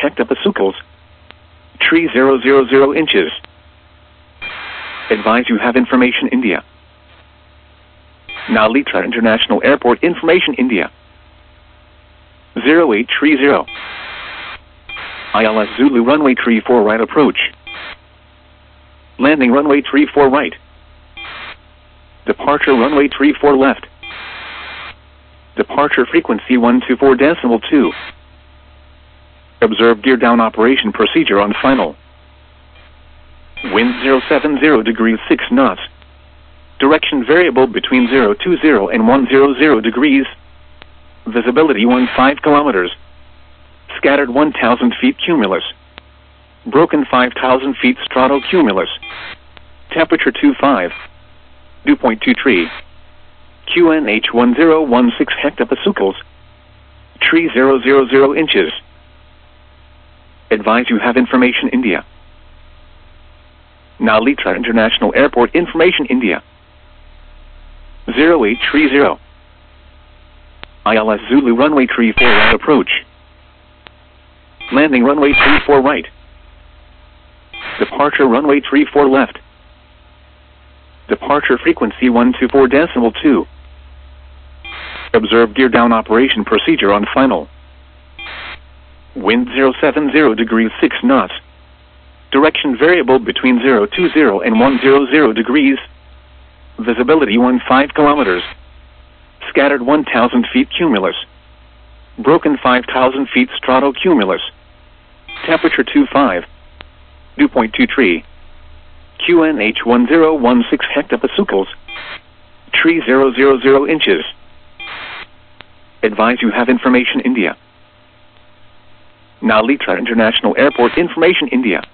hectopascals. Tree 000 inches. Advise you have information India. Nalita International Airport information India. 0830. ILS Zulu runway 34 right approach. Landing runway 34 right. Departure runway 34 left. Departure frequency 124.2. Observe gear down operation procedure on final. Wind 070 degrees 6 knots. Direction variable between 020 and 100 degrees. Visibility 15 kilometers. Scattered 1,000 feet cumulus. Broken 5,000 feet stratocumulus. Temperature 25. Dew point 23. QNH 1016 hectopascals. Tree 000 inches. Advise you have information India. Nalita International Airport information India. 0830. ILS Zulu runway 34 right approach. Landing runway 34 right. Departure runway 34 left. Departure frequency 124.2. Observe gear down operation procedure on final. Wind 070 degrees 6 knots. Direction variable between 020 and 100 degrees. Visibility 15 kilometers. Scattered 1,000 feet cumulus. Broken 5,000 feet stratocumulus. Temperature 25. Dew point 23. QNH 1016 hectopascals. Tree 000 inches. Advise you have information India. Nalita International Airport information India.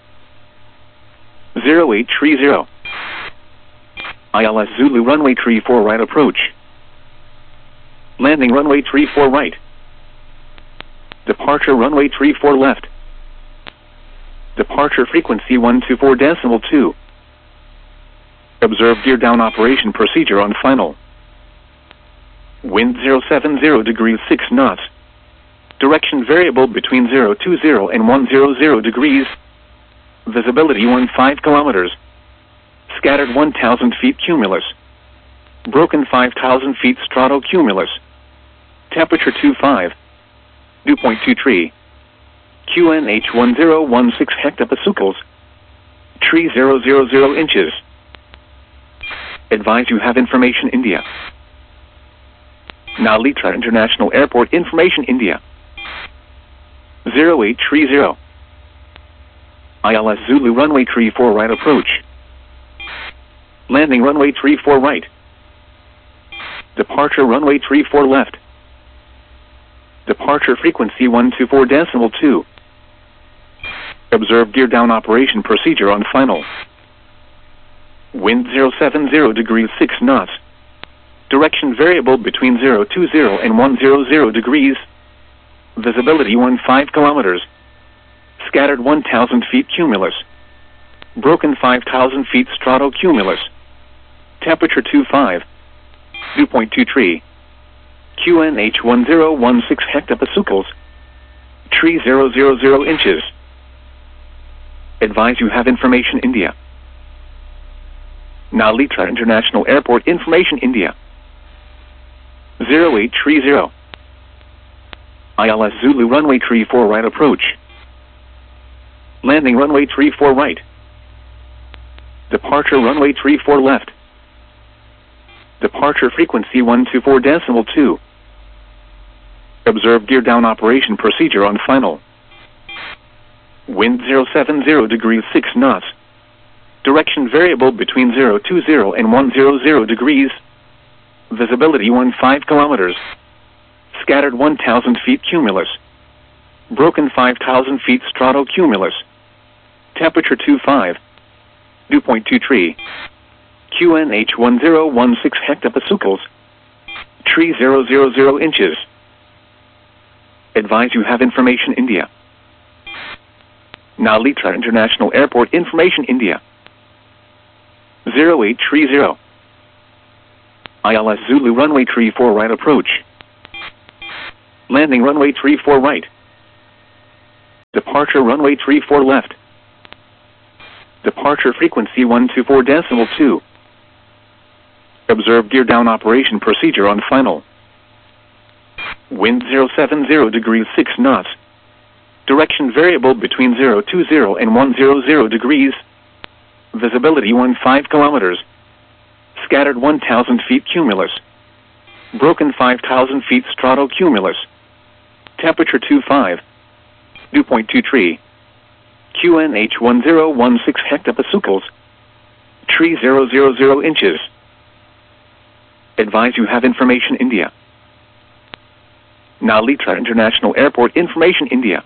0830. ILS Zulu runway 34 right approach. Landing runway 34 right. Departure runway 34 left. Departure frequency 124.2. Observe gear down operation procedure on final. Wind 070 degrees 6 knots. Direction variable between 020 and 100 degrees. Visibility 15 kilometers. Scattered 1,000 feet cumulus. Broken 5,000 feet stratocumulus. Temperature 25. Dew point 23. QNH 1016 hectopascals. Tree 000 inches. Advise you have information India. Nalita International Airport information India. 0830. ILS Zulu runway 34 right approach. Landing runway 34 right. Departure runway 34 left. Departure frequency 124.2. Observe gear down operation procedure on final. Wind 070 degrees 6 knots. Direction variable between 020 and 100 degrees. Visibility 15 kilometers. Scattered 1,000 feet cumulus. Broken 5,000 feet stratocumulus. Temperature 25. Dew point 23. QNH 1016 hectopascals. Tree 000 inches. Advise you have information India. Nalita International Airport information India. 0830. ILS Zulu runway 34 right approach. Landing runway 34 right. Departure runway 34 left. Departure frequency 124.2. Observe gear down operation procedure on final. Wind 070 degrees 6 knots. Direction variable between 020 and 100 degrees. Visibility 15 kilometers. Scattered 1,000 feet cumulus. Broken 5,000 feet stratocumulus. Temperature 25. Dew point 23. QNH 1016 hectopascals. Tree 000 inches. Advise you have information India. Nalita International Airport information India. 0830. ILS Zulu runway 34 right approach. Landing runway 34 right. Departure runway 34 left. Departure frequency 124.2. Observe gear down operation procedure on final. Wind 070 degrees 6 knots. Direction variable between 020 and 100 degrees. Visibility 15 kilometers. Scattered 1,000 feet cumulus. Broken 5,000 feet stratocumulus. Temperature 25. Dew point 23. QNH 1016 hectopascals. Tree 000 inches. Advise you have information India. Nalitra International Airport information India.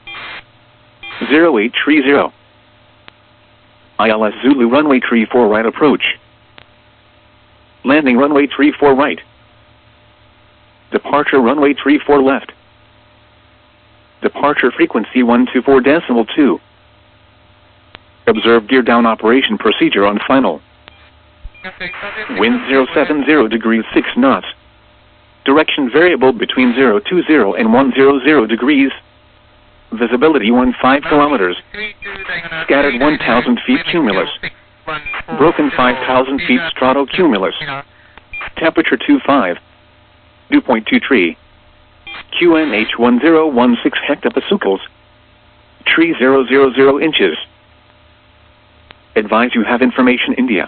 0830. ILS Zulu runway 34 right approach. Landing runway 34 right. Departure runway 34 left. Departure frequency 124.2. Observe gear down operation procedure on final. Wind 070 degrees 6 knots. Direction variable between 020 and 100 degrees. Visibility 15 kilometers. Scattered 1,000 feet cumulus. Broken 5,000 feet stratocumulus. Temperature 25. Dew point 23. QNH 1016 hectopascals. Tree 000 inches. Advise you have information India.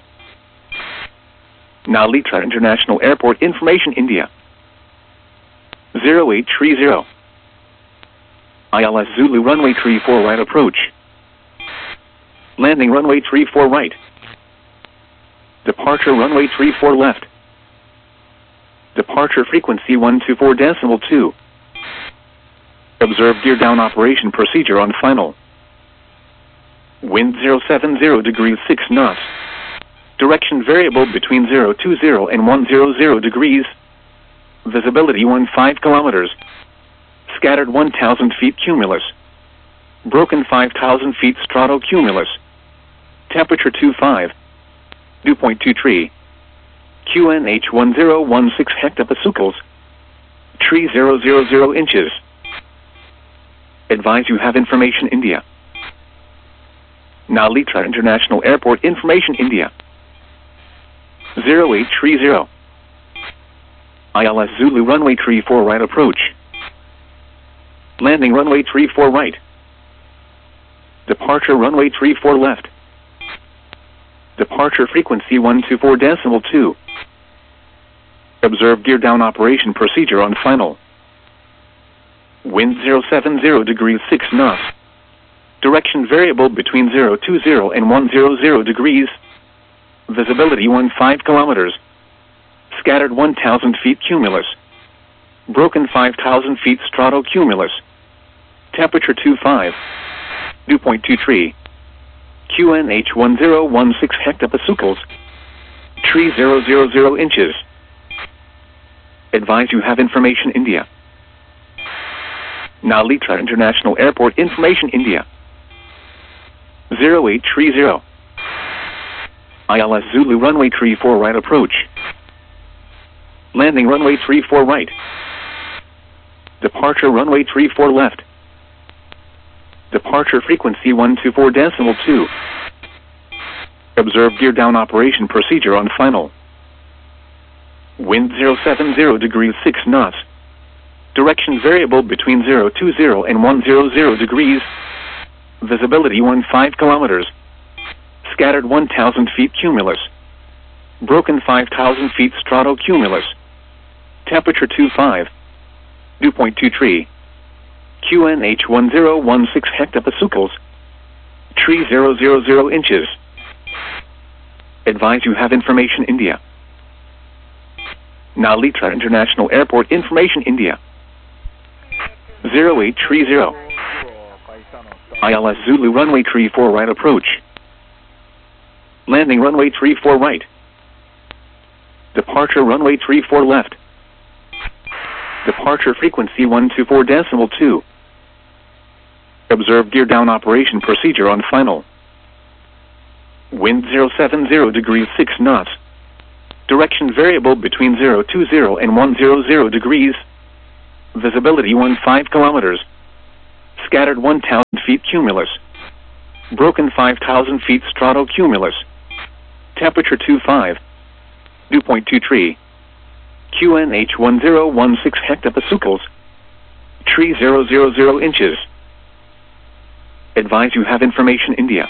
Nalitra International Airport information India. 0830. ILS Zulu runway 34 right approach. Landing runway 34 right. Departure runway 34 left. Departure frequency 124.2. Observe gear down operation procedure on final. Wind 070 degrees 6 knots. Direction variable between 020 and 100 degrees. Visibility 15 kilometers. Scattered 1,000 feet cumulus. Broken 5,000 feet stratocumulus. Temperature 25. Dew point 23. QNH 1016 hectopascals. Tree 000 inches. Advise you have information India. Nalitra International Airport information India. 0830. ILS Zulu runway 34 right approach. Landing runway 34 right. Departure runway 34 left. Departure frequency 124.2. Observe gear down operation procedure on final. Wind 070 degrees 6 knots. Direction variable between 020 and 100 degrees. Visibility 15 kilometers. Scattered 1,000 feet cumulus. Broken 5,000 feet stratocumulus. Temperature 25. Dew point 23. QNH 1016 hectopascals. Tree 000 inches. Advise you have information India. Nalitra International Airport information India. 0830. ILS Zulu runway 34 right approach. Landing runway 34 right. Departure runway 34 left. Departure frequency 124.2. Observe gear down operation procedure on final. Wind 070 degrees 6 knots. Direction variable between 020 and 100 degrees. Visibility 15 kilometers. Scattered 1,000 feet cumulus. Broken 5,000 feet stratocumulus. Temperature 25. Dew point 23. QNH 1016 hectopascals. Tree 000 inches. Advise you have information India. Nalitra International Airport information India. 0830. ILS Zulu runway 34 right approach. Landing runway 34 right. Departure runway 34 left. Departure frequency 124.2. Observe gear down operation procedure on final. Wind 070 degrees 6 knots. Direction variable between 020 and 100 degrees. Visibility 15 kilometers. Scattered 1,000 feet cumulus. Broken 5,000 feet stratocumulus. Temperature 25. Dew point 23. QNH 1016 hectopascals. Tree 000 inches. Advise you have information India.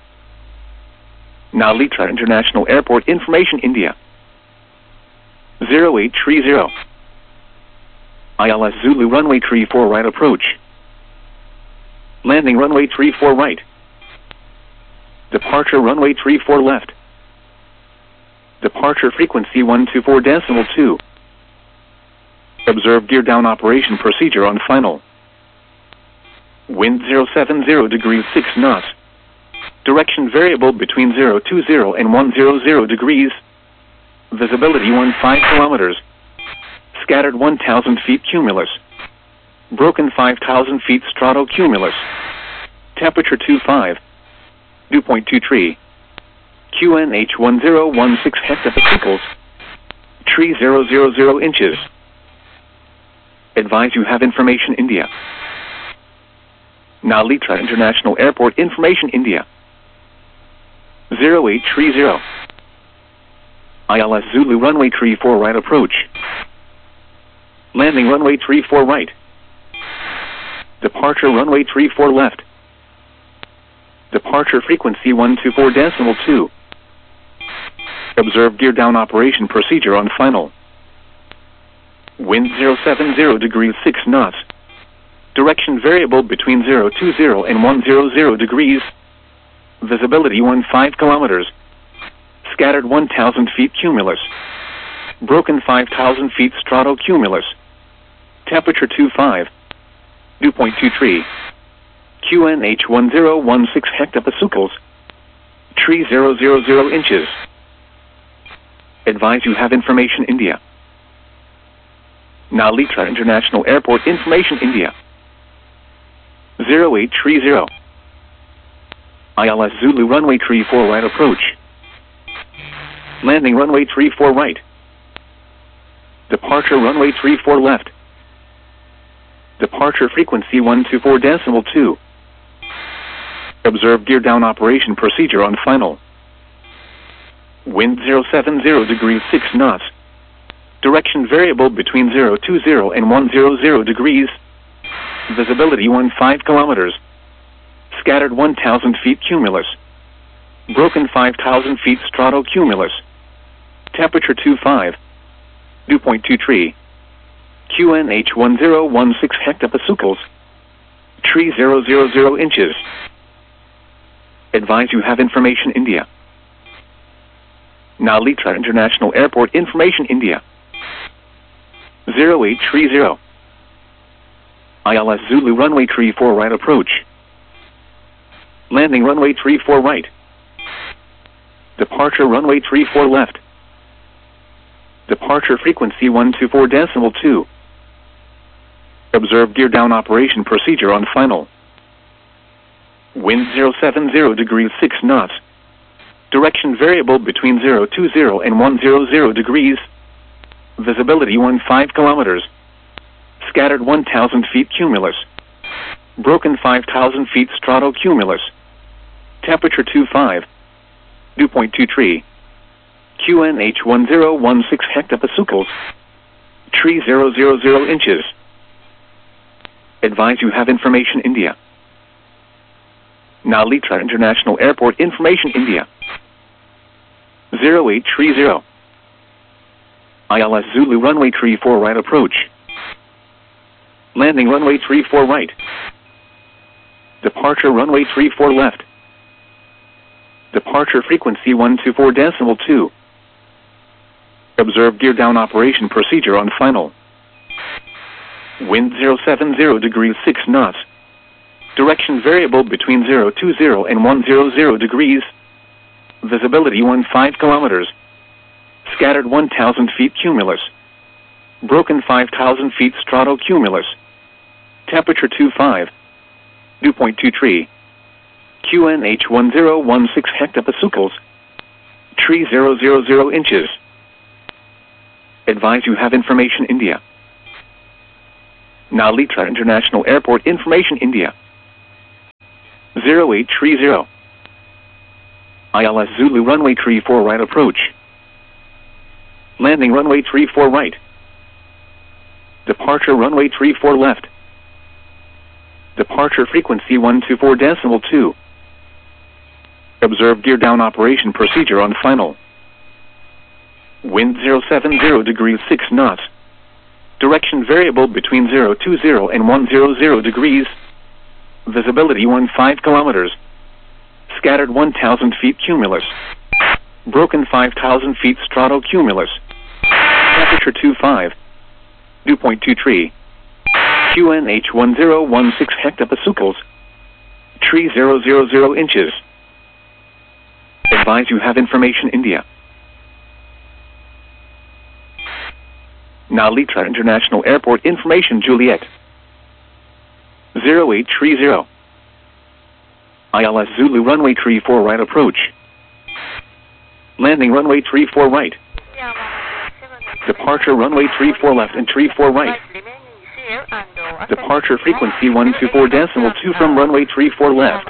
Nalitra International Airport information India. 0830. ILS Zulu runway 34 right approach. Landing runway 34 right. Departure runway 34 left. Departure frequency 124.2. Observe gear down operation procedure on final. Wind 070 degrees 6 knots. Direction variable between 020 and 100 degrees. Visibility 15 kilometers. Scattered 1,000 feet cumulus. Broken 5,000 feet stratocumulus. Temperature 25. Dew point 23. QNH 1016 hectopascals. Tree 000 inches. Advise you have information India. Nalitra International Airport information India. 0830. ILS Zulu runway 34 right approach. Landing runway 34 right. Departure runway 34 left. Departure frequency 124.2. Observe gear down operation procedure on final. Wind 070 degrees 6 knots. Direction variable between 020 and 100 degrees. Visibility 15 kilometers. Scattered 1,000 feet cumulus. Broken 5,000 feet stratocumulus. Temperature 25. Dew point 23. QNH 1016 hectopascals. Tree 000 inches. Advise you have information India. Nalitra International Airport information India. 0830. ILS Zulu runway 34 right approach. Landing runway 34 right. Departure runway 34 left. Departure frequency 124.2. Observe gear down operation procedure on final. Wind 070 degrees 6 knots. Direction variable between 020 and 100 degrees. Visibility 15 kilometers. Scattered 1,000 feet cumulus. Broken 5,000 feet stratocumulus. Temperature 25. Dew point 23. QNH 1016 hectopascals. Tree 000 inches. Advise you have information India. Nalitra International Airport information India. 0830. ILS Zulu runway 34 right approach. Landing runway 34 right. Departure runway 34 left. Departure frequency 124.2. Observe gear down operation procedure on final. Wind 070 degrees 6 knots. Direction variable between 020 and 100 degrees. Visibility 15 kilometers. Scattered 1,000 feet cumulus. Broken 5,000 feet stratocumulus. Temperature 25. Dew point 23. QNH 1016 hectopascals. Tree 000 inches. Advise you have information India. Nalitra International Airport information India. 0830. ILS Zulu runway 34 right approach. Landing runway 34 right. Departure runway 34 left. Departure frequency 124.2. Observe gear down operation procedure on final. Wind 070 degrees 6 knots. Direction variable between 020 and 100 degrees. Visibility 15 kilometers. Scattered 1,000 feet cumulus. Broken 5,000 feet stratocumulus. Temperature 25. Dew point 23. QNH 1016 hectopascals. Tree 000 inches. Advise you have information India. Nalitra International Airport information India. 0830. ILS Zulu runway 34 right approach. Landing runway 34 right. Departure runway 34 left. Departure frequency 124.2. Observe gear down operation procedure on final. Wind 070 degrees 6 knots. Direction variable between 020 and 100 degrees. Visibility 15 kilometers. Scattered 1,000 feet cumulus. Broken 5,000 feet stratocumulus. Temperature 25. Dew point 23. QNH 1016 hectopascals. Tree 000 inches. Advise you have information India. Nalitra International Airport information Juliet. 0830. ILS Zulu runway 34 right approach. Landing runway 34 right. Departure runway 34 left and 34 right. Departure frequency 124.2 from runway 34 left.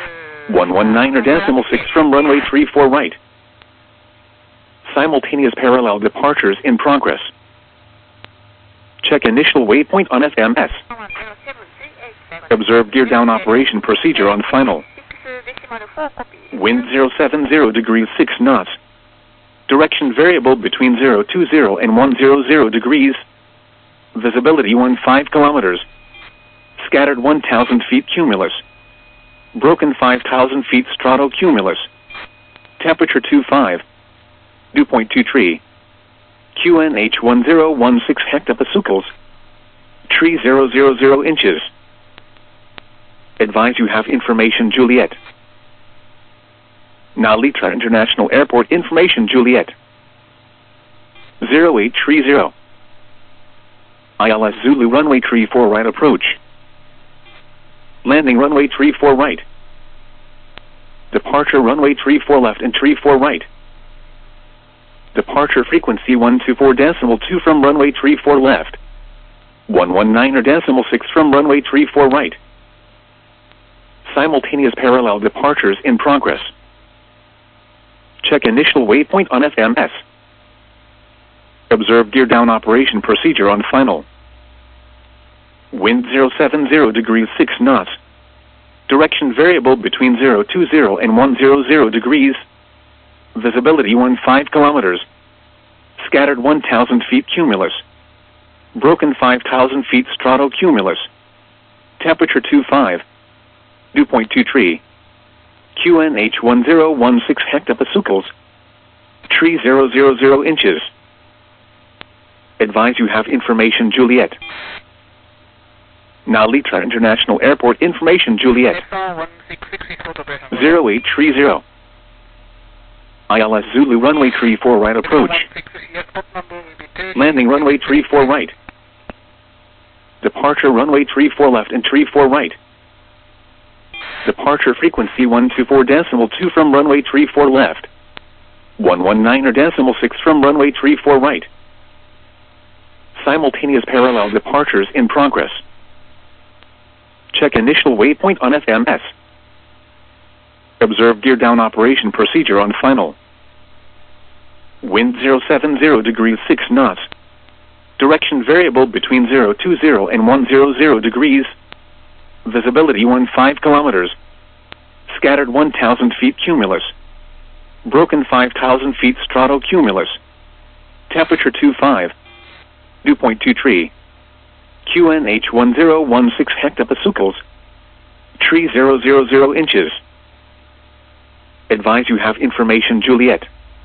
119.6 from runway 34 right. Simultaneous parallel departures in progress. Check initial waypoint on FMS. Observe gear down operation procedure on final. Wind 070 degrees 6 knots. Direction variable between 020 and 100 degrees. Visibility 15 kilometers. Scattered 1,000 feet cumulus. Broken 5,000 feet stratocumulus. Temperature 25. Dew point 23. QNH 1016 hectopascals. Tree 000 inches. Advise you have information Juliet. Nalitra International Airport information Juliet. 0830. ILS Zulu runway 34 right approach. Landing runway 34 right. Departure runway 34 left and 34 right. Departure frequency 124.2 from runway 34 left. 119.6 from runway 34 right. Simultaneous parallel departures in progress. Check initial waypoint on FMS. Observe gear down operation procedure on final. Wind 070 degrees 6 knots. Direction variable between 020 and 100 degrees. Visibility 15 kilometers. Scattered 1,000 feet cumulus. Broken 5,000 feet stratocumulus. Temperature 25. Dew point 23. QNH 1016 hectopascals. Tree 000 inches. Advise you have information Juliet. Nalitra International Airport information Juliet. 0830. ILS Zulu runway 34 right approach. Landing runway 34 right. Departure runway 34 left and 34 right. Departure frequency 124.2 from runway 34 left. 119.6 from runway 34 right. Simultaneous parallel departures in progress. Check initial waypoint on FMS. Observe gear down operation procedure on final. Wind 070 degrees 6 knots. Direction variable between 020 and 100 degrees. Visibility 15 kilometers. Scattered 1,000 feet cumulus. Broken 5,000 feet stratocumulus. Temperature 25. Dew point 23. QNH 1016 hectopascals. Tree 000 inches. Advise you have information Juliet.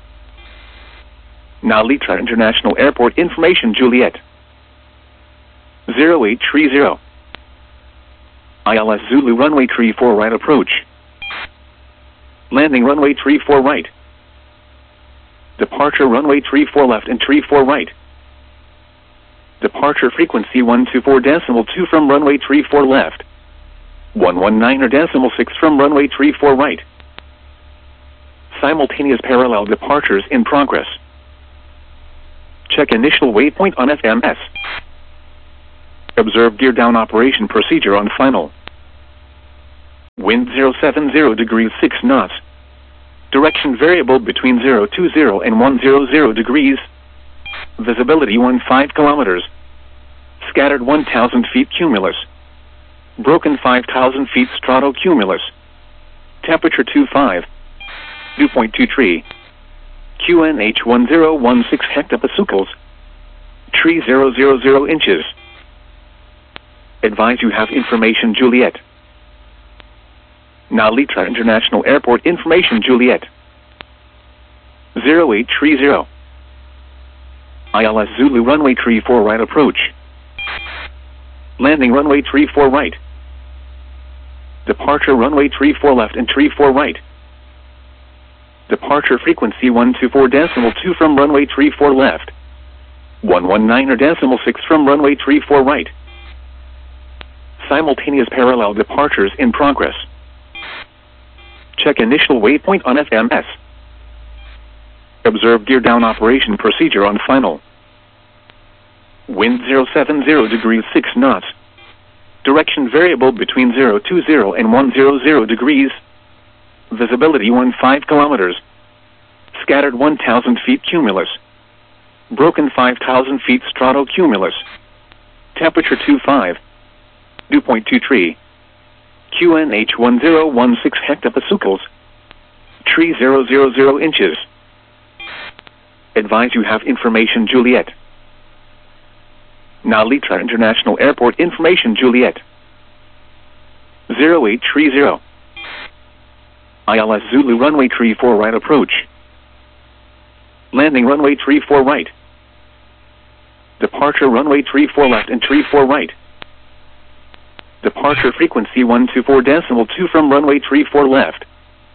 Nalitra International Airport information Juliet. 0830. ILS Zulu runway 34 right approach. Landing runway 34 right. Departure runway 34 left and 34 right. Departure frequency 124.2 from runway 34 left. 119.6 from runway 34 right. Simultaneous parallel departures in progress. Check initial waypoint on FMS. Observe gear down operation procedure on final. Wind 070 degrees 6 knots. Direction variable between 020 and 100 degrees. Visibility 15 kilometers. Scattered 1,000 feet cumulus. Broken 5,000 feet stratocumulus. Temperature 25. Dew point 23. QNH 1016 hectopascals. Tree 000 inches. Advise you have information Juliet. Nalitra International Airport information Juliet. 0830. ILS Zulu runway 34 right approach. Landing runway 34 right. Departure runway 34 left and 34 right. Departure frequency 124.2 from runway 34 left. 119.6 from runway 34 right. Simultaneous parallel departures in progress. Check initial waypoint on FMS. Observe gear down operation procedure on final. Wind 070 degrees 6 knots. Direction variable between 020 and 100 degrees. Visibility 15 kilometers. Scattered 1,000 feet cumulus. Broken 5,000 feet stratocumulus. Temperature 25. Dew point 23. QNH 1016 hectopascals. Tree 000 inches. Advise you have information Juliet. Nalitra International Airport information Juliet. 0830. ILS Zulu runway 34 right approach. Landing runway 34 right. Departure runway 34 left and 34 right. Departure frequency 124.2 from runway 34 left.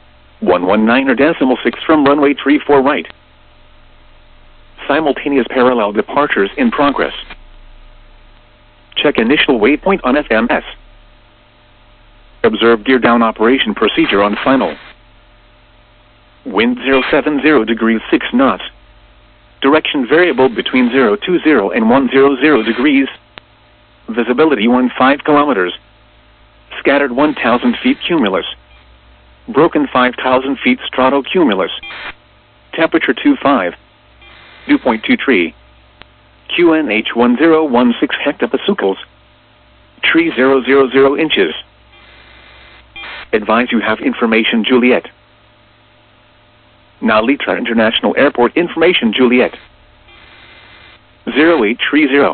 119.6 from runway 34 right. Simultaneous parallel departures in progress. Check initial waypoint on FMS. Observe gear down operation procedure on final. Wind 070 degrees 6 knots. Direction variable between 020 and 100 degrees. Visibility 15 kilometers. Scattered 1,000 feet cumulus. Broken 5,000 feet stratocumulus. Temperature 25. Dew point 23. QNH 1016 hectopascals. Tree 000 inches. Advise you have information Juliet. Nalitra International Airport information Juliet. 0830.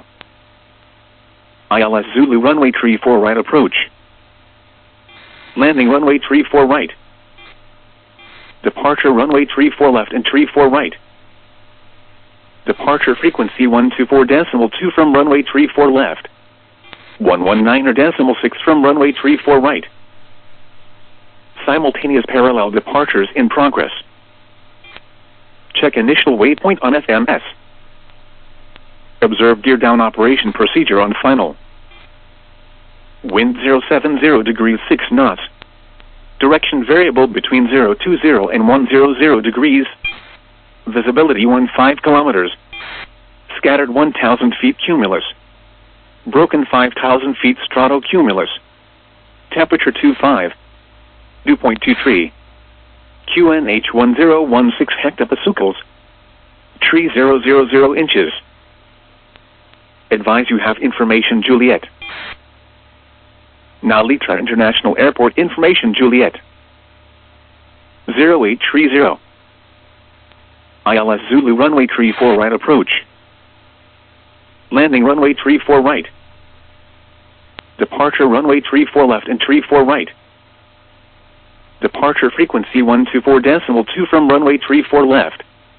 ILS Zulu runway 34 right approach. Landing runway 34 right. Departure runway 34 left and 34 right. Departure frequency 124.2 from runway 34 left. 119.6 from runway 34 right. Simultaneous parallel departures in progress. Check initial waypoint on FMS. Observe gear down operation procedure on final. Wind 070 degrees 6 knots. Direction variable between 020 and 100 degrees. Visibility 15 kilometers. Scattered 1,000 feet cumulus. Broken 5,000 feet stratocumulus. Temperature 25. Dew point 23. QNH 1016 hectopascals. Tree 000 inches. Advise you have information Juliet. Nalitra International Airport information Juliet. 0830. ILS Zulu runway 34 right approach. Landing runway 34 right. Departure runway 34 left and 34 right. Departure frequency 124.2 from runway 34 left.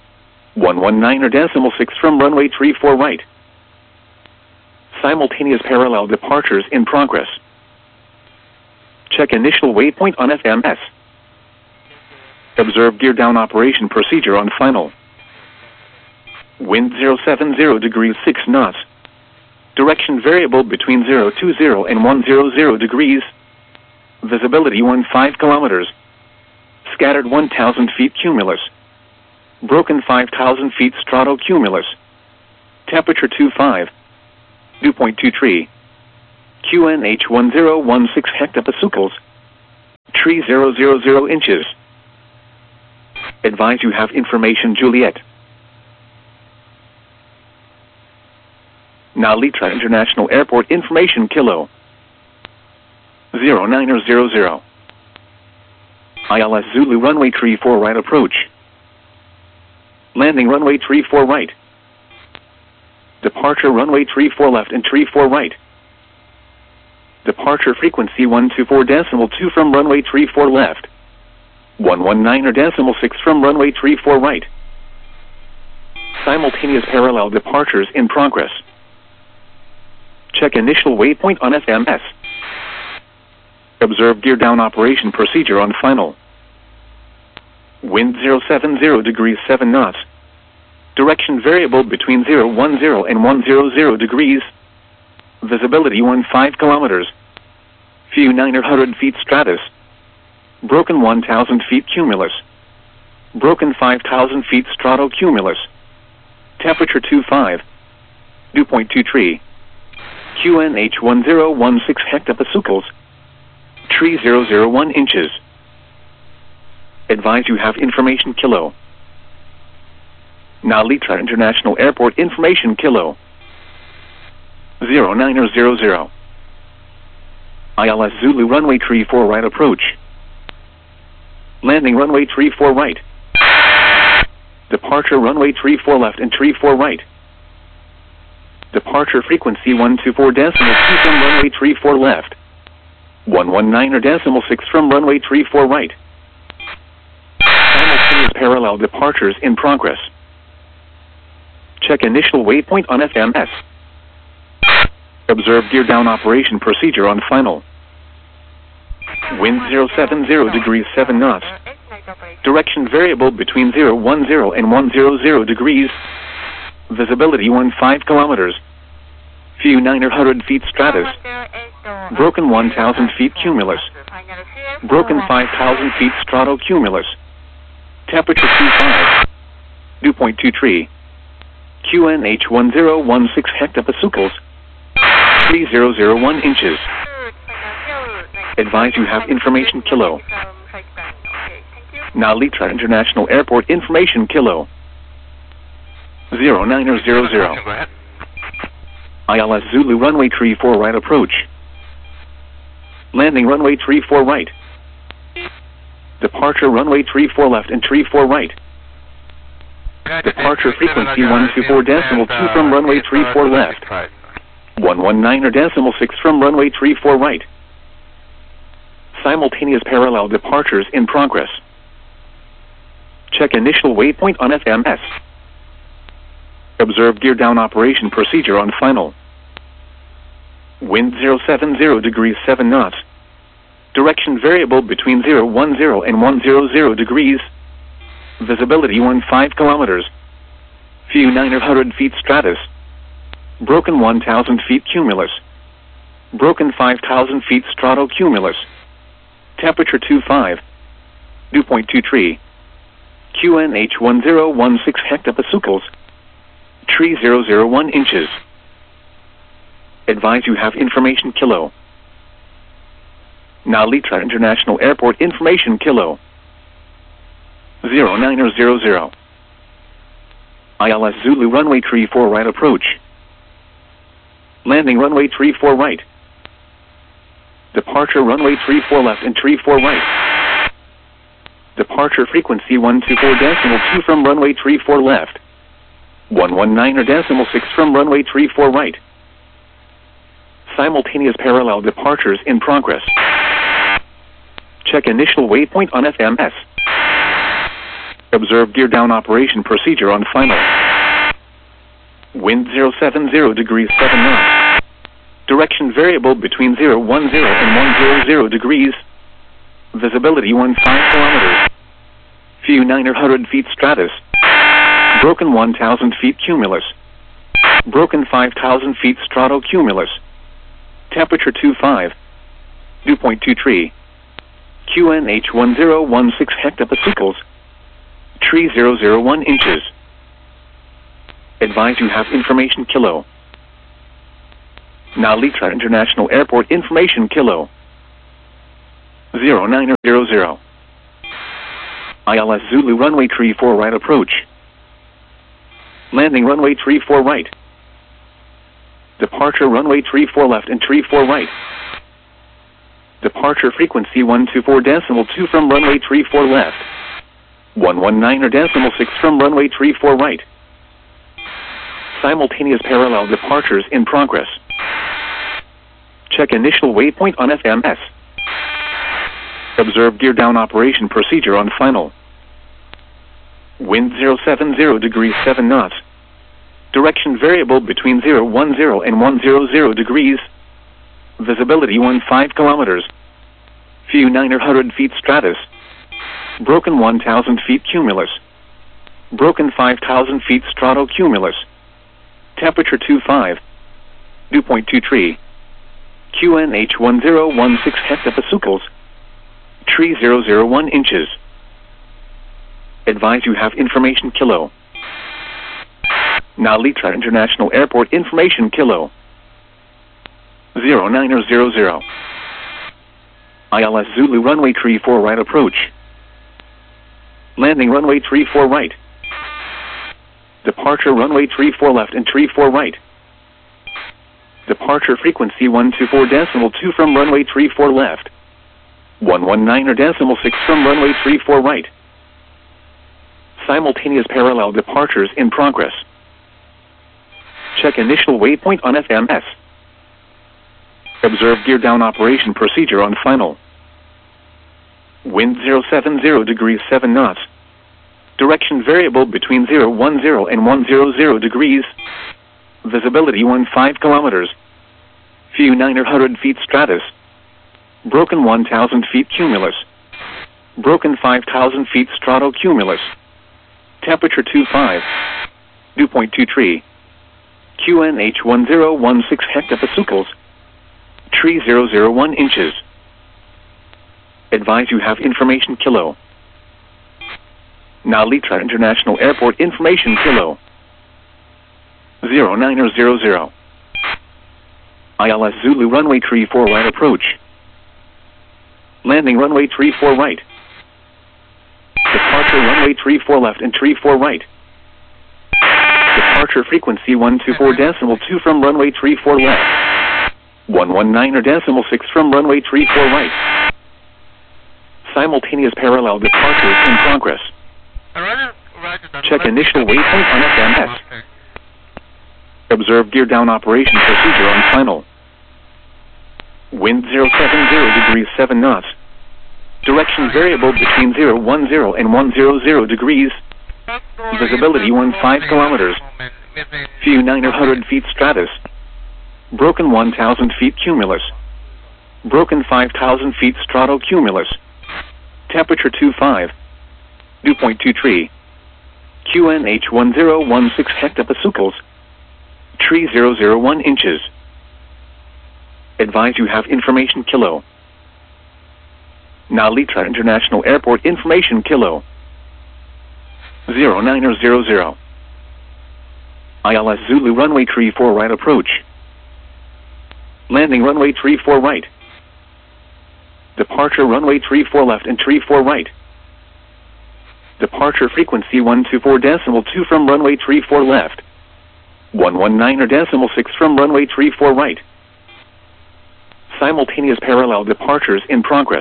119.6 from runway 34 right. Simultaneous parallel departures in progress. Check initial waypoint on FMS. Observe gear down operation procedure on final. Wind 070 degrees 6 knots. Direction variable between 020 and 100 degrees. Visibility 15 kilometers. Scattered 1,000 feet cumulus. Broken 5,000 feet stratocumulus. Temperature 25. Dew point 23. QNH 1016 hectopascals. Tree 000 inches. Advise you have information Juliet. Nalitra International Airport information Kilo 0900. ILS Zulu runway 34 right approach. Landing runway 34 right. Departure runway 34 left and 34 right. Departure frequency 124.2 from runway 34 left. 119.6 from runway 34 right. Simultaneous parallel departures in progress. Check initial waypoint on FMS. Observe gear down operation procedure on final. Wind 070 degrees 7 knots. Direction variable between 010 and 100 degrees. Visibility 15 kilometers. View 900 feet stratus. Broken 1,000 feet cumulus. Broken 5,000 feet stratocumulus. Temperature 25. Dew point 23. QNH 1016 hectopascals. Tree 001 inches. Advise you have information Kilo. Nalitra International Airport information Kilo 0900. ILS Zulu runway 34 right approach. Landing runway 34 right. Departure runway 34 left and 34 right. Departure frequency 124.2 from runway 34 left. 119.6 from runway 34 right. Simultaneous parallel departures in progress. Check initial waypoint on FMS. Observe gear down operation procedure on final. Wind 070 degrees 7 knots. Direction variable between 010 and 100 degrees. Visibility 15 kilometers. View 900 feet stratus. Broken 1,000 feet cumulus. Broken 5,000 feet stratocumulus. Temperature 25. Dew point 23. QNH 1016 hectopascals. Tree 001 inches. Advise you have information Kilo. Nalitra International Airport information Kilo 0900. ILS Zulu runway 34 right approach. Landing runway 34 right. Departure runway 34 left and 34 right. Departure frequency 124.2 from runway 34 left. 119.6 from runway 34 right. Simultaneous parallel departures in progress. Check initial waypoint on FMS. Observe gear down operation procedure on final. Wind 070 degrees 7 knots. Direction variable between 010 and 100 degrees. Visibility 15 kilometers. View 900 feet stratus. Broken 1,000 feet cumulus. Broken 5,000 feet stratocumulus. Temperature 25. Dew point 23. QNH 1016 hectopascals. Tree 001 inches. Advise you have information Kilo. Nalitra International Airport information Kilo 0900. ILS Zulu runway 34 right approach. Landing runway 34 right. Departure runway 34 left and 34 right. Departure frequency 124.2 from runway 34 left. 119.6 from runway 34 right. Simultaneous parallel departures in progress. Check initial waypoint on FMS. Observe gear down operation procedure on final. Wind 070 degrees 7 knots. Direction variable between 010 and 100 degrees. Visibility 15 kilometers. View 900 feet stratus. Broken 1,000 feet cumulus. Broken 5,000 feet stratocumulus. Temperature 25. Dew point 23. QNH 1016 hectopascals. Tree 001 inches. Advise you have information Kilo. Nalitra International Airport information Kilo 0900. ILS Zulu runway 34 right approach. Landing runway 34 right. Departure runway 34 left and 34 right. Departure frequency 124.2 from runway 34 left. 119.6 from runway 34 right. Simultaneous parallel departures in progress. Check initial waypoint on FMS. Observe gear down operation procedure on final. Wind 070 degrees 7 knots. Direction variable between 010 and 100 degrees. Visibility 15 kilometers. View 900 feet stratus. Broken 1,000 feet cumulus. Broken 5,000 feet stratocumulus. Temperature 25. Dew point 23. QNH 1016 hectopascals. Tree 001 inches. Advise you have information kilo. Nalitra International Airport information kilo. 0900. ILS Zulu runway 34 right approach. Landing runway 34 right. Departure runway 34 left and 34 right. Departure frequency 124.2 from runway 34 left. 119.6 from runway 34 right. Simultaneous parallel departures in progress. Check initial waypoint on FMS. Observe gear down operation procedure on final. Wind 070 degrees 7 knots. Direction variable between 010 and 100 degrees. Visibility 15 kilometers. View 900 feet stratus. Broken 1,000 feet cumulus. Broken 5,000 feet stratocumulus. Temperature 25. Dew point 23. QNH 1016 hectopascals. Tree 001 inches. Advise you have information kilo. Nalitra International Airport information kilo. 0900. ILS Zulu runway 34 right approach. Landing runway 34 right. Departure runway 34 left and 34 right. Departure frequency 124.2 from runway 34 left. 119.6 from runway 34 right. Simultaneous parallel departures in progress. Check initial waypoint on FMS. Observe gear down operation procedure on final. Wind 070 degrees 7 knots. Direction variable between 010 and 100 degrees. Visibility 15 kilometers. View 900 feet stratus. Broken 1,000 feet cumulus. Broken 5,000 feet stratocumulus. Temperature 25. Dew point 23. QNH 1016 hectopascals. Tree 001 inches. Advise you have information kilo. Nalitra International Airport information kilo. 0900. ILS Zulu runway 34 right approach. Landing runway 34 right. Departure runway 34 left and 34 right. Departure frequency 124.2 from runway 34 left. 119.6 from runway 34 right. Simultaneous parallel departures in progress.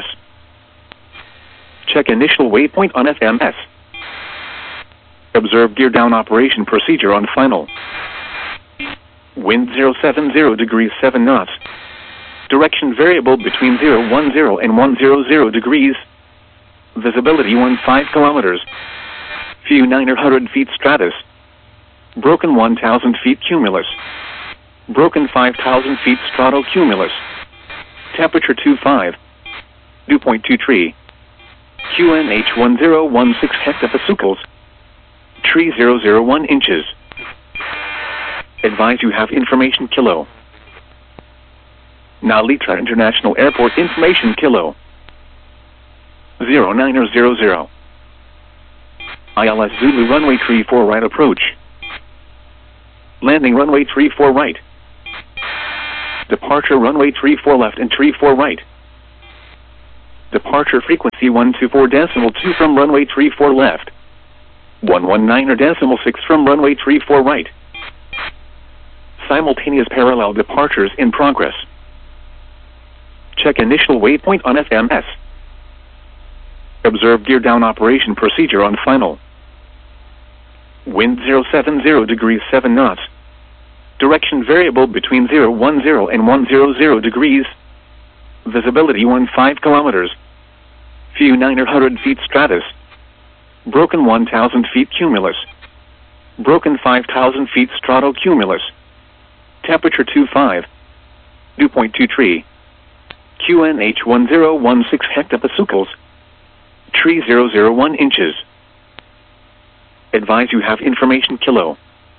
Check initial waypoint on FMS. Observe gear down operation procedure on final. Wind 070 degrees 7 knots. Direction variable between 010 and 100 degrees. Visibility 15 kilometers. View 900 feet stratus. Broken 1,000 feet cumulus. Broken 5,000 feet stratocumulus. Temperature 25. Dew point 23. QNH 1016 hectopascals. Tree 001 inches. Advise you have information kilo. Nalitra International Airport information kilo. 0900. ILS Zulu runway 34 right approach. Landing runway 34 right. Departure runway 34 left and 34 right. Departure frequency 124.2 from runway 34 left. 119.6 from runway 34 right. Simultaneous parallel departures in progress. Check initial waypoint on FMS. Observe gear down operation procedure on final. Wind 070 degrees 7 knots. Direction variable between 010 and 100 degrees. Visibility 15 kilometers. View 900 feet stratus. Broken 1,000 feet cumulus. Broken 5,000 feet stratocumulus. Temperature 25. Dew point 23. QNH 1016 hectopascals. Tree 001 inches. Advise you have information kilo.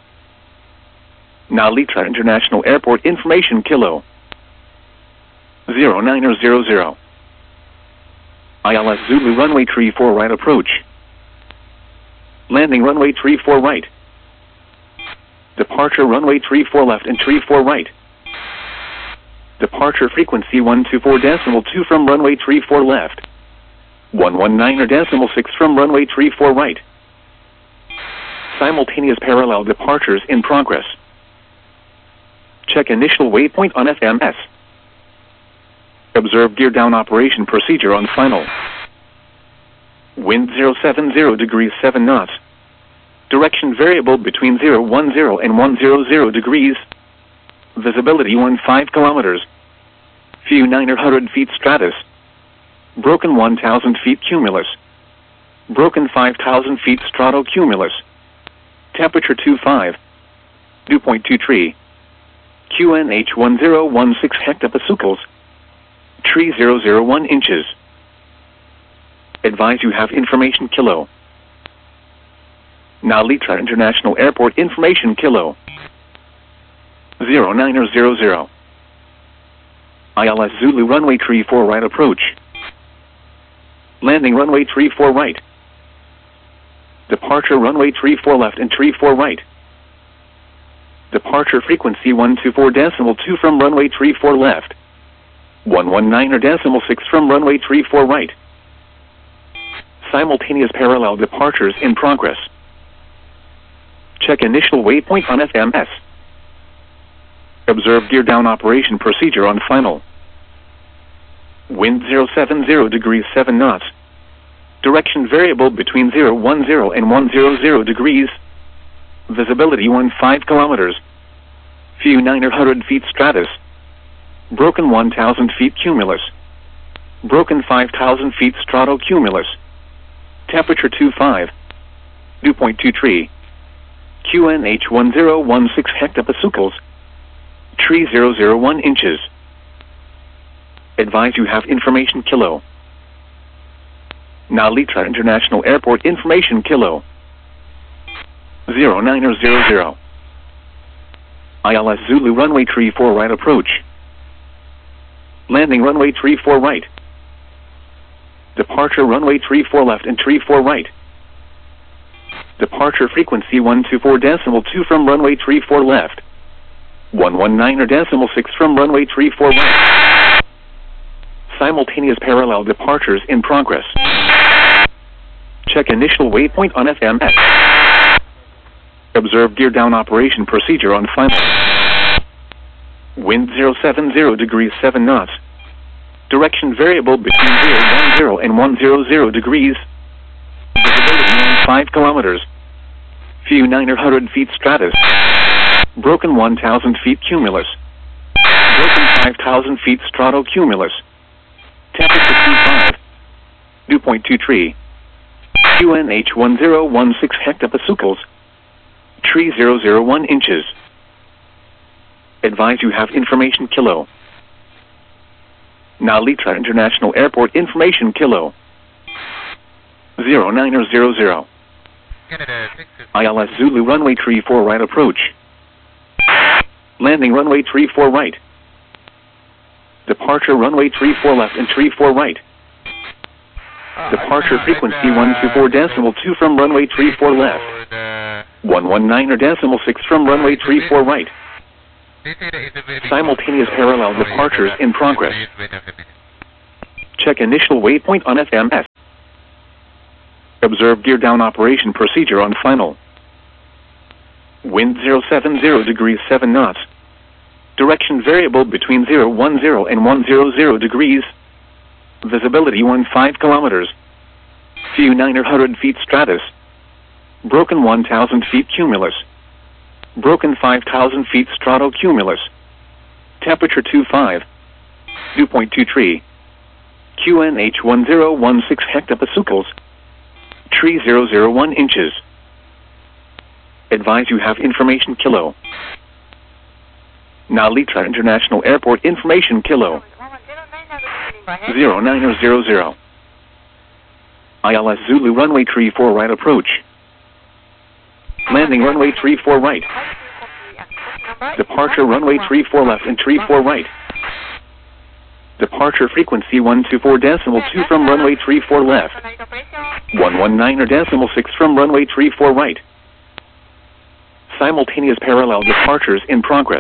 Nalita International Airport information kilo. 0900. ILS Zulu runway 34 right approach. Landing runway 34 right. Departure runway 34 left and 34 right. Departure frequency 124.2 from runway 34 left. 119.6 from runway 34 right. Simultaneous parallel departures in progress. Check initial waypoint on FMS. Observe gear down operation procedure on final. Wind 070 degrees 7 knots. Direction variable between 010 and 100 degrees. Visibility 15 kilometers. View 900 feet stratus. Broken 1,000 feet cumulus. Broken 5,000 feet stratocumulus. Temperature 25. Dew point 23. QNH 1016 hectopascals. Tree 001 inches. Advise you have information kilo. Nalita International Airport information kilo. 0900. ILS Zulu runway 34 right approach. Landing runway 34 right. Departure runway 34 left and 34 right. Departure frequency 124.2 from runway 34 left. 119.6 from runway 34 right. Simultaneous parallel departures in progress. Check initial waypoint on FMS. Observe gear down operation procedure on final. Wind 070 degrees 7 knots. Direction variable between 010 and 100 degrees. Visibility 15 kilometers. View 900 feet stratus. Broken 1,000 feet cumulus. Broken 5,000 feet stratocumulus. Temperature 25. Dew point 23. QNH 1016 hectopascals. Tree 001 inches. Advise you have information kilo. Nalita International Airport information kilo. 0900. ILS Zulu runway 34 right approach. Landing runway 34 right. Departure runway 34 left and 34 right. Departure frequency 124.2 from runway 34 left. 119.6 from runway 34 right. Simultaneous parallel departures in progress. Check initial waypoint on FMS. Observe gear down operation procedure on final. Wind 070 degrees 7 knots. Direction variable between 010 and 100 degrees. Visibility 5 kilometers. View 900 feet stratus. Broken 1,000 feet cumulus. Broken 5,000 feet stratocumulus. Temperature 25. Dew point 23. QNH 1016 hectopascals. Tree 001 inches. Advise you have information kilo. Nalita International Airport information kilo. 0900. ILS Zulu runway 34 right approach. Landing runway 34 right. Departure runway 34 left and 34 right. Departure frequency 124.2 from runway 34 left. 119.6 from runway 34 right. Simultaneous parallel departures in progress. Check initial waypoint on FMS. Observe gear down operation procedure on final. Wind 070 degrees 7 knots. Direction variable between 010 and 100 degrees. Visibility 15 kilometers. View 900 feet stratus. Broken 1,000 feet cumulus. Broken 5,000 feet stratocumulus. Temperature 25. Dew point 23. QNH 1016 hectopascals. Tree 001 inches. Advise you have information kilo. Nalitra International Airport information kilo. 0900. ILS Zulu runway 34 right approach. Landing runway 34 right. Departure runway 34 left and 34 right. Departure frequency 124.2 from runway 34 left. 119.6 from runway 34 right. Simultaneous parallel departures in progress.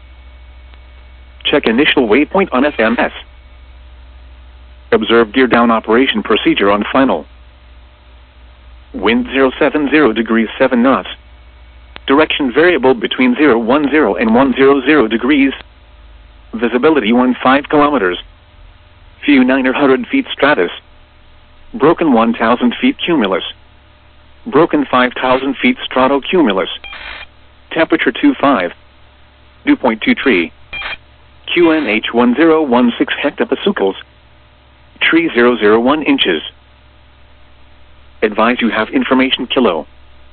Check initial waypoint on FMS. Observe gear down operation procedure on final. Wind 070 degrees 7 knots. Direction variable between 010 and 100 degrees. Visibility 15 kilometers. View 900 feet stratus. Broken 1,000 feet cumulus. Broken 5,000 feet stratocumulus. Temperature 25. Dew point 23. QNH 1016 hectopascals. Tree 001 inches. Advise you have information kilo.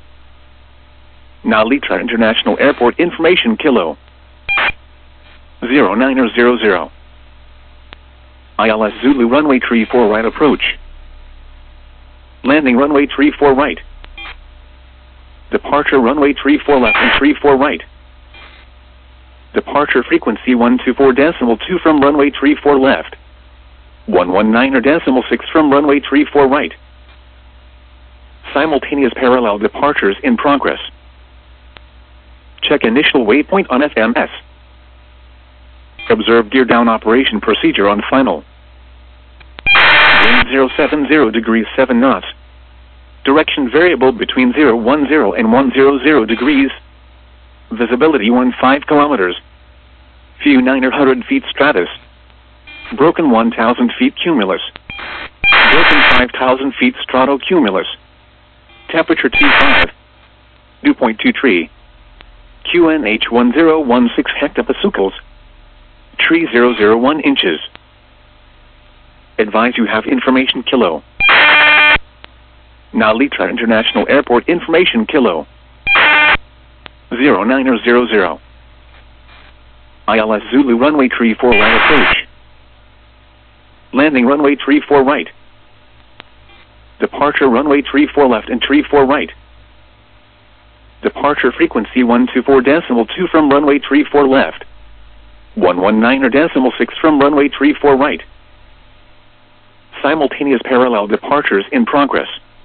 Nalitra International Airport information kilo. 0900. ILS Zulu runway 34 right approach. Landing runway 34 right. Departure runway 34 left and 34 right. Departure frequency 124.2 from runway 34 left. 119.6 from runway 34 right. Simultaneous parallel departures in progress. Check initial waypoint on FMS. Observe gear down operation procedure on final. Wind 070 degrees 7 knots. Direction variable between 010 and 100 degrees. Visibility 15 kilometers. View 900 feet stratus. Broken 1,000 feet cumulus. Broken 5,000 feet stratocumulus. Temperature 25. Dew point 23. QNH 1016 hectopascals. Tree 001 inches. Advise you have information kilo. Nalitra International Airport information kilo. 0900. ILS Zulu runway 34 right approach. Landing runway 34 right. Departure runway 34 left and 34 right. Departure frequency 124.2 from runway 34 left. 119.6 from runway 34 right. Simultaneous parallel departures in progress.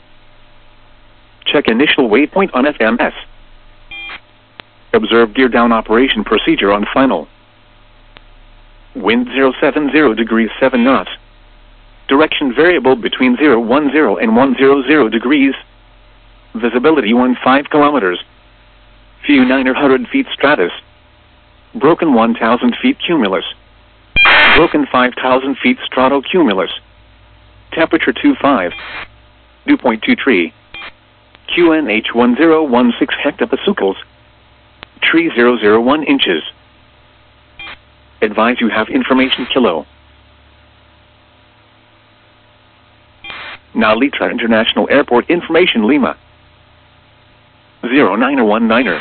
Check initial waypoint on FMS. Observe gear down operation procedure on final. Wind 070 degrees 7 knots. Direction variable between 010 and 100 degrees. Visibility 15 kilometers. View 900 feet stratus. Broken 1,000 feet cumulus. Broken 5,000 feet stratocumulus. Temperature 25. Dew point 23. QNH 1016 hectopascals. Tree 001 inches. Advise you have information kilo. Nalitra International Airport information Lima. 0919.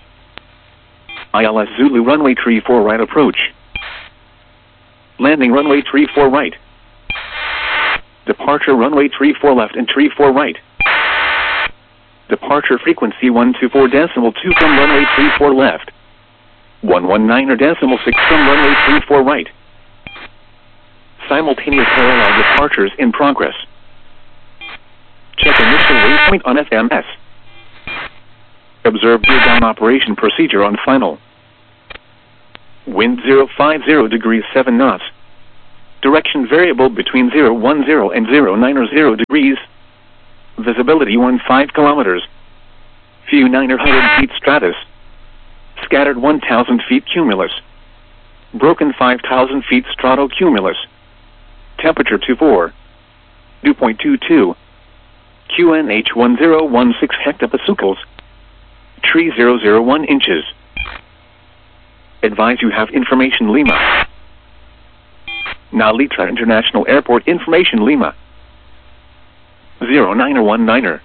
ILS Zulu runway 34 right approach. Landing runway 34 right. Departure runway 34 left and 34 right. Departure frequency 124.2 from runway 34 left. 119.6 from runway 34 right. Simultaneous parallel departures in progress. Check initial waypoint on FMS. Observe gear down operation procedure on final. Wind 050 degrees 7 knots. Direction variable between 010 and 090 degrees. Visibility 15 kilometers. View 900 feet stratus. Scattered 1,000 feet cumulus. Broken 5,000 feet stratocumulus. Temperature 24. Dew point 22. QNH 1016 hectopascals. Tree 001 inches. Advise you have information Lima. Nalitra International Airport information Lima. 0919er.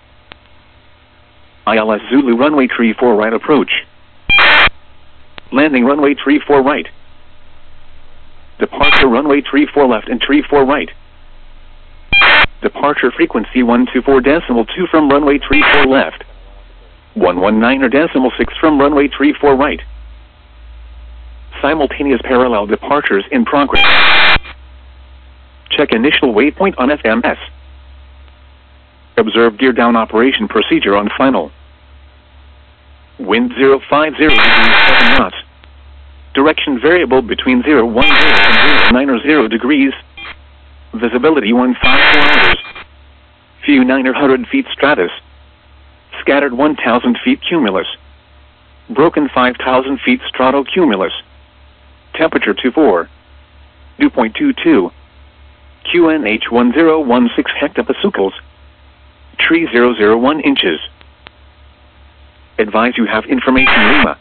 ILS Zulu runway 34 right approach. Landing runway 34 right. Departure runway 34 left and 34 right. Departure frequency 124.2 from runway 34 left. 119.6 from runway 34 right. Simultaneous parallel departures in progress. Check initial waypoint on FMS. Observe gear down operation procedure on final. Wind 050 degrees 7 knots. Direction variable between 010 and 090 degrees. Visibility 15 kilometers. View 900 feet stratus. Scattered 1,000 feet cumulus. Broken 5,000 feet stratocumulus. Temperature 24. Dew point 22. QNH 1016 hectopascals. Tree 001 inches. Advise you have information Lima.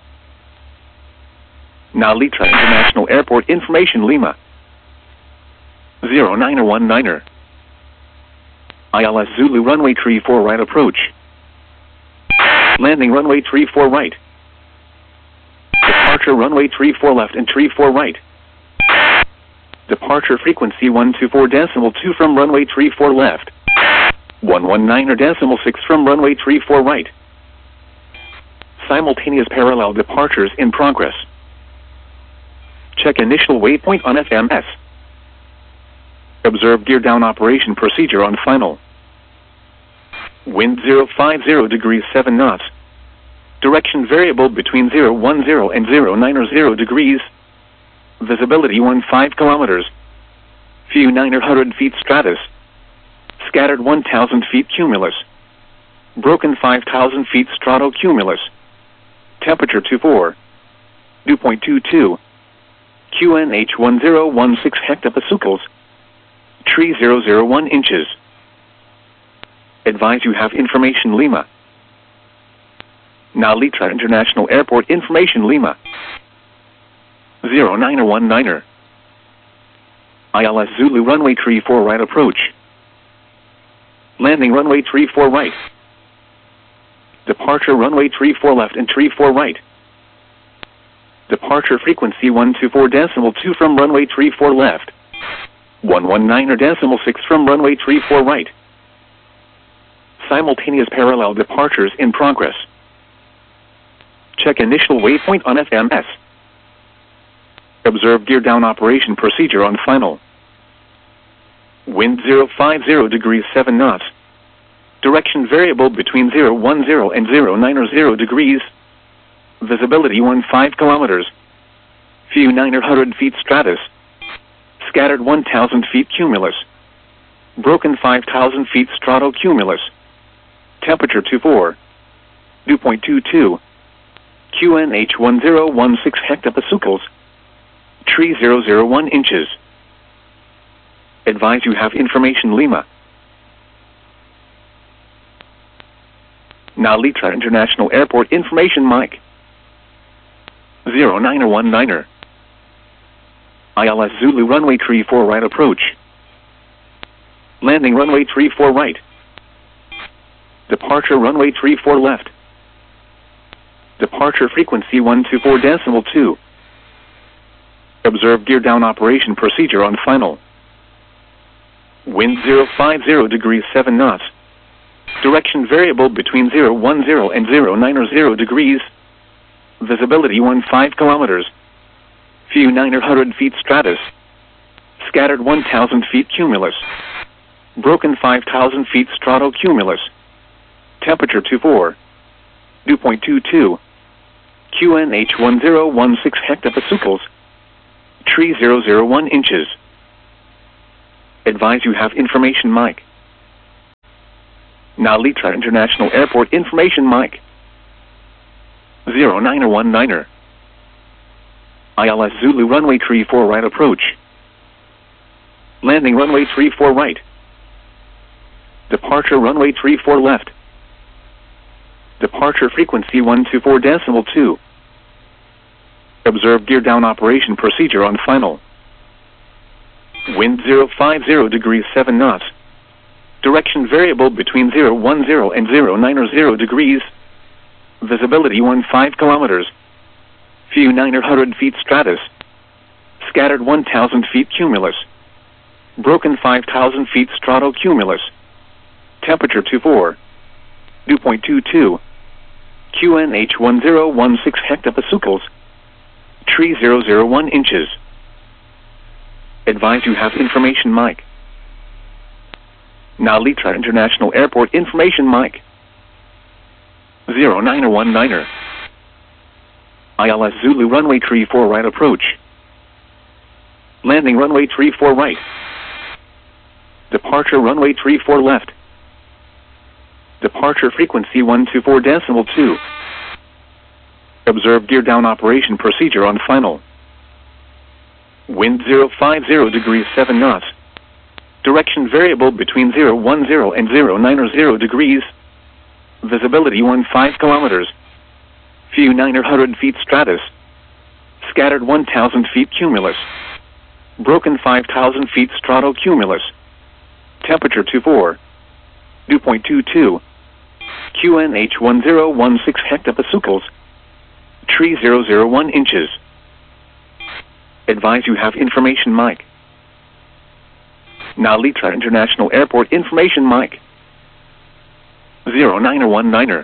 Nalitra International Airport information Lima. 0919er. ILS Zulu runway 34 right approach. Landing runway 34 right. Departure runway 34 left and 34 right. Departure frequency 124.2 from runway 34 left. 119.6 from runway 34 right. Simultaneous parallel departures in progress. Check initial waypoint on FMS. Observe gear down operation procedure on final. Wind 050 degrees 7 knots. Direction variable between 010 and 090 degrees. Visibility 15 kilometers. View 900 feet stratus. Scattered 1,000 feet cumulus. Broken 5,000 feet stratocumulus. Temperature 24. Dew point 22. QNH 1016 hectopascals. Tree 001 inches. Advise you have information Lima. Nalitra International Airport information Lima. 0919er. ILS Zulu runway 34 right approach. Landing runway 34 right. Departure runway 34 left and 34 right. Departure frequency 124.2 from runway 34 left. 119.6 from runway 34 right. Simultaneous parallel departures in progress. Check initial waypoint on FMS. Observe gear down operation procedure on final. Wind 050 degrees 7 knots. Direction variable between 010 and 090 degrees. Visibility 15 kilometers. View 900 feet stratus. Scattered 1,000 feet cumulus. Broken 5,000 feet stratocumulus. Temperature 24. Dew point 22. QNH 1016 hectopascals. Tree 001 inches. Advise you have information Lima. Nalitra International Airport information Mike. 0919er. ILS Zulu runway 34 right approach. Landing runway 34 right. Departure runway 34 left. Departure frequency 124.2. Observe gear down operation procedure on final. Wind 050 degrees 7 knots. Direction variable between 010 and 090 degrees. Visibility 15 kilometers. View 900 feet stratus. Scattered 1,000 feet cumulus. Broken 5,000 feet stratocumulus. Temperature 24. Dew point 22. QNH 1016 hectopascals. Tree 001 inches. Advise you have information mic. Nalitra International Airport information mic. 0919er. ILS Zulu runway 34 right approach. Landing runway 34 right. Departure runway 34 left. Departure frequency 124.2. Observe gear down operation procedure on final. Wind 050 degrees 7 knots. Direction variable between 010 and 090 degrees. Visibility 15 kilometers. View 900 feet stratus. Scattered 1,000 feet cumulus. Broken 5,000 feet stratocumulus. Temperature 24. Dew point 22. QNH 1016 hectopascals. Tree 001 inches. Advise you have information mic. Nalitra International Airport information mic. 0919er. ILS Zulu runway 34 right approach. Landing runway 34 right. Departure runway 34 left. Departure frequency 124.2. Observe gear down operation procedure on final. Wind 050 degrees 7 knots. Direction variable between 010 and 090 degrees. Visibility 15 kilometers. View 900 feet stratus. Scattered 1,000 feet cumulus. Broken 5,000 feet stratocumulus. Temperature 24. Dew point 22. QNH 1016 hectopascals. Tree 001 inches. Advise you have information mic. Nalitra International Airport information mic. 0919er.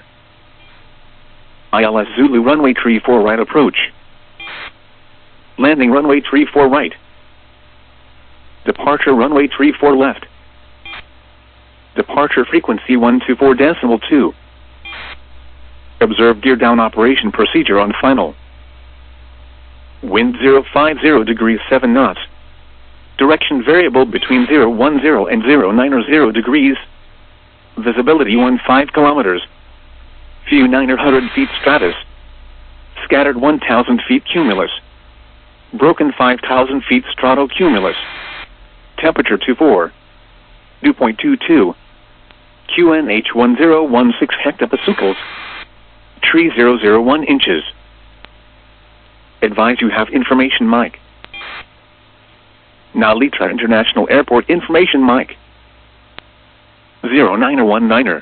ILS Zulu runway 34 right approach. Landing runway 34 right. Departure runway 34 left. Departure frequency 124.2. Observe gear down operation procedure on final. Wind 050 degrees 7 knots. Direction variable between 010 and 090 degrees. Visibility 15 kilometers. View 900 feet stratus. Scattered 1,000 feet cumulus. Broken 5,000 feet stratocumulus. Temperature 24. Dew point 22. QNH 1016 hectopascals. Tree 001 inches. Advise you have information mic. Nalitra International Airport information mic. 0919er.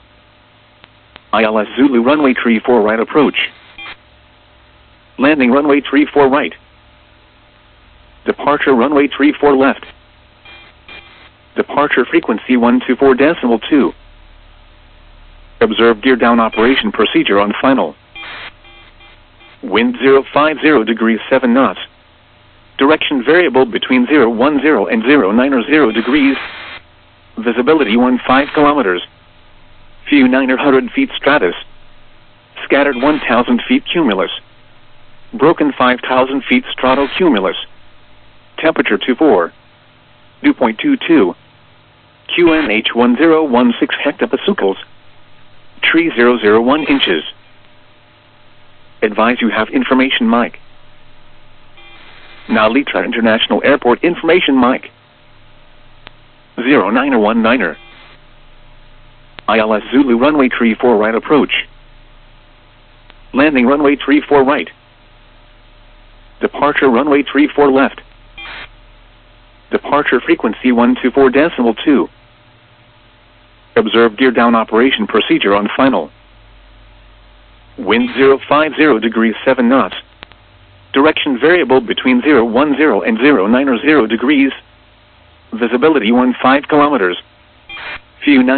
ILS Zulu runway 34 right approach. Landing runway 34 right. Departure runway 34 left. Departure frequency 124.2. Observe gear down operation procedure on final. Wind 050 degrees 7 knots. Direction variable between 010 and 090 degrees. Visibility 15 kilometers. View 900 feet stratus. Scattered 1,000 feet cumulus. Broken 5,000 feet stratocumulus. Temperature 24. Dew point 22. QNH 1016 hectopascals. Tree 001 inches. Advise you have information mic. Nalitra International Airport information mic. 0919er. ILS Zulu runway 34 right approach. Landing runway 34 right. Departure runway 34 left. Departure frequency 124.2. Observe gear down operation procedure on final. Wind 050 degrees 7 knots. Direction variable between 010 and 090 degrees. Visibility 15 kilometers. View